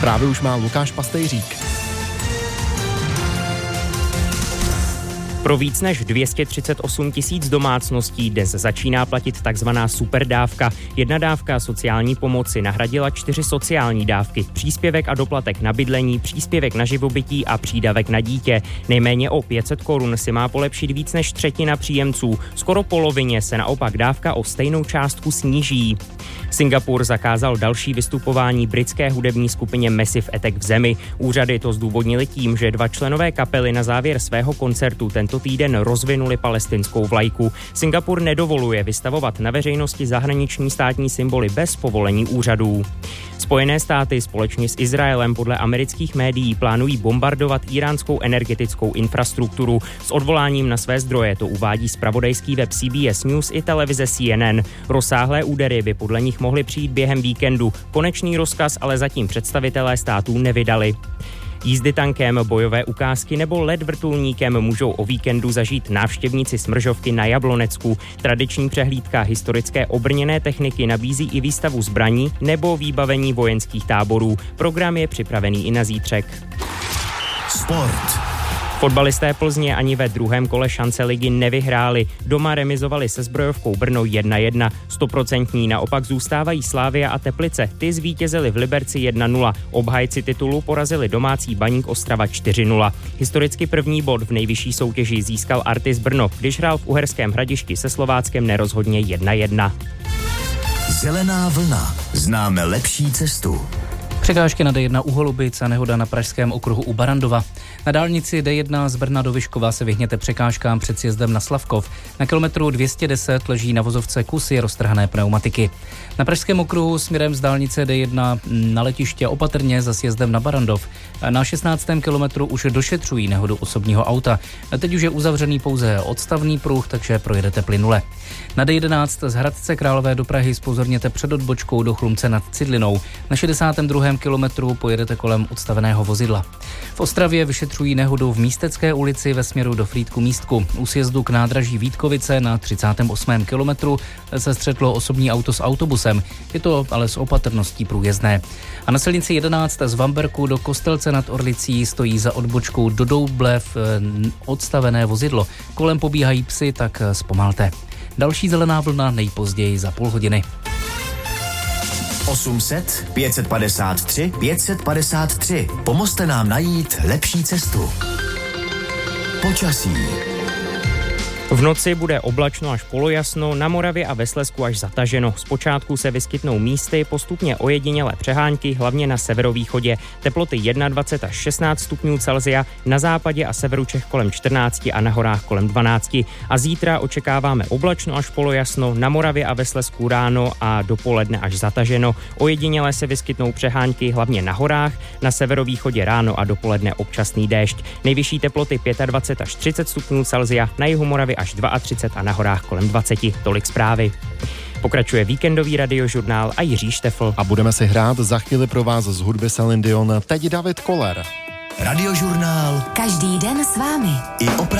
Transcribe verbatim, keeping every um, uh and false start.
Zprávy už má Lukáš Pastejřík. Pro víc než dvě stě třicet osm tisíc domácností dnes začíná platit takzvaná superdávka. Jedna dávka sociální pomoci nahradila čtyři sociální dávky. Příspěvek a doplatek na bydlení, příspěvek na živobytí a přídavek na dítě. Nejméně o pět set korun si má polepšit víc než třetina příjemců. Skoro polovině se naopak dávka o stejnou částku sníží. Singapur zakázal další vystupování britské hudební skupině Massive Attack v zemi. Úřady to zdůvodnili tím, že dva členové kapely na závěr svého koncertu tento týden rozvinuli palestinskou vlajku. Singapur nedovoluje vystavovat na veřejnosti zahraniční státní symboly bez povolení úřadů. Spojené státy společně s Izraelem podle amerických médií plánují bombardovat íránskou energetickou infrastrukturu. S odvoláním na své zdroje to uvádí zpravodajský web C B S News i televize C N N. Rozsáhlé údery by podle nich mohly přijít během víkendu. Konečný rozkaz ale zatím představitelé států nevydali. Jízdy tankem, bojové ukázky nebo let vrtulníkem můžou o víkendu zažít návštěvníci Smržovky na Jablonecku. Tradiční přehlídka historické obrněné techniky nabízí i výstavu zbraní nebo výbavení vojenských táborů. Program je připravený i na zítřek. Sport. Fotbalisté Plzně ani ve druhém kole šance ligy nevyhráli. Doma remizovali se Zbrojovkou Brno jedna jedna. Stoprocentní naopak zůstávají Slavia a Teplice. Ty zvítězili v Liberci jedna nula. Obhájci titulu porazili domácí Baník Ostrava čtyři nula. Historicky první bod v nejvyšší soutěži získal Artis Brno, když hrál v Uherském Hradišti se Slováckem nerozhodně jedna jedna. Zelená vlna. Známe lepší cestu. Překážky na D jedna u Holubic a nehoda na pražském okruhu u Barandova. Na dálnici D jedna z Brna do Vyškova se vyhněte překážkám před sjezdem na Slavkov. Na kilometru dvě stě deset leží na vozovce kusy roztrhané pneumatiky. Na pražském okruhu směrem z dálnice D jedna na letiště opatrně za sjezdem na Barandov. Na šestnáctém kilometru už došetřují nehodu osobního auta. Teď už je uzavřený pouze odstavný pruh, takže projedete plynule. Na D jedenáct z Hradce Králové do Prahy zpozorněte před odbočkou do Chlumce nad Cidlinou. Na šedesátém druhém kilometru pojedete kolem odstaveného vozidla. V Ostravě vyšetřují nehodu v Místecké ulici ve směru do Frýdku Místku. U sjezdu k nádraží Vítkovice na třicátém osmém kilometru se střetlo osobní auto s autobusem. Je to ale s opatrností průjezdné. A na silnici jedenáct z Vamberku do Kostelce nad Orlicí stojí za odbočkou do Doublev odstavené vozidlo. Kolem pobíhají psy, tak zpomalte. Další zelená vlna nejpozději za půl hodiny. osm set, pět set padesát tři, pět set padesát tři. Pomozte nám najít lepší cestu. Počasí. V noci bude oblačno až polojasno, na Moravě a ve Slezsku až zataženo. Zpočátku se vyskytnou místy, postupně ojedinělé přehánky, hlavně na severovýchodě. Teploty dvacet jedna až šestnáct stupňů Celsia, na západě a severu Čech kolem čtrnáct a na horách kolem dvanáct. A zítra očekáváme oblačno až polojasno, na Moravě a ve Slezsku ráno a dopoledne až zataženo. Ojedinělé se vyskytnou přehánky, hlavně na horách, na severovýchodě ráno a dopoledne občasný déšť. Nejvyšší teploty dvacet pět až třicet stupňů Celsia, na jihu Moravy až třicet dva a na horách kolem dvacet. Tolik zprávy. Pokračuje víkendový radiožurnál a Jiří Štefl. A budeme si hrát za chvíli pro vás z hudby Celine Dion. Teď David Koller. Radiožurnál. Každý den s vámi. I